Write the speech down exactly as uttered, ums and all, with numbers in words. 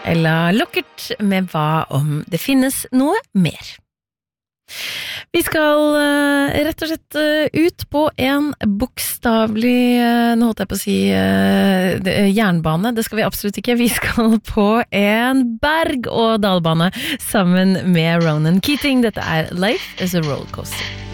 Ella Lockert med Hva om det finnes noe mer. Vi skal uh, rett og slett uh, ut på en bokstavlig, uh, nå holdt jeg på å si, uh, det, uh, jernbane. Det skal vi absolutt ikke. Vi skal på en berg- og dalbane sammen med Ronan Keating. Dette er Life is a Rollercoaster.